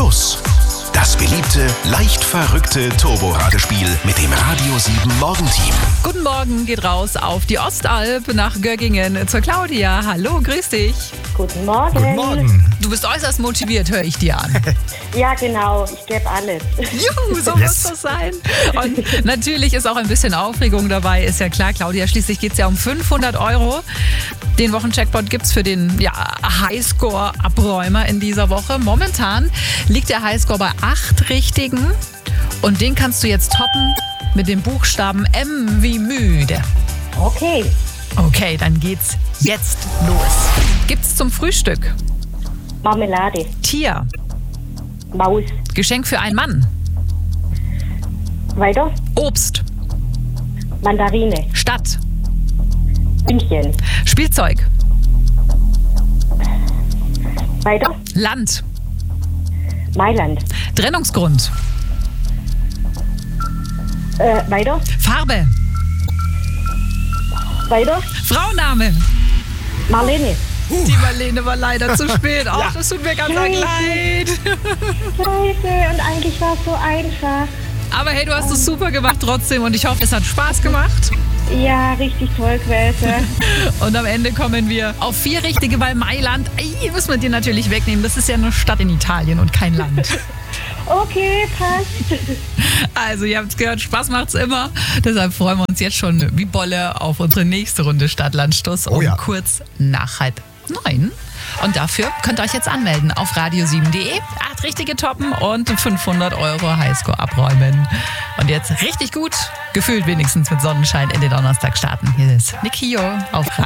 Plus. Das beliebte, leicht verrückte Turbo-Ratespiel mit dem Radio 7 Morgenteam. Guten Morgen geht raus auf die Ostalb nach Göggingen zur Claudia. Hallo, grüß dich. Guten Morgen. Guten Morgen. Du bist äußerst motiviert, höre ich dir an. Ja, genau. Ich gebe alles. Juhu, so muss das sein. Und natürlich ist auch ein bisschen Aufregung dabei, ist ja klar, Claudia. Schließlich geht es ja um 500 €. Den Wochencheckpot gibt es für den Highscore-Abräumer in dieser Woche. Momentan liegt der Highscore bei 8 Richtigen. Und den kannst du jetzt toppen mit dem Buchstaben M wie müde. Okay. Okay, dann geht's jetzt los. Gibt's zum Frühstück? Marmelade. Tier. Maus. Geschenk für einen Mann. Weiter. Obst. Mandarine. Stadt. München. Spielzeug. Weiter. Land. Mailand. Trennungsgrund. Weiter. Farbe. Weiter. Frauenname. Marlene. Die Marlene war leider zu spät. Ach, das tut mir ganz arg leid. Scheiße. Und eigentlich war es so einfach. Aber hey, du hast es super gemacht trotzdem und ich hoffe, es hat Spaß gemacht. Ja, richtig toll gewesen. Und am Ende kommen wir auf 4 Richtige bei Mailand. Ey, müssen wir dir natürlich wegnehmen. Das ist ja eine Stadt in Italien und kein Land. Okay, passt. Also, ihr habt es gehört, Spaß macht's immer. Deshalb freuen wir uns jetzt schon wie Bolle auf unsere nächste Runde Stadtlandstoß um kurz nach 8:30. Und dafür könnt ihr euch jetzt anmelden auf radio7.de. 8 Richtige toppen und 500 € Highscore abräumen. Und jetzt richtig gut, gefühlt wenigstens mit Sonnenschein in den Donnerstag starten. Hier ist Nick Hio auf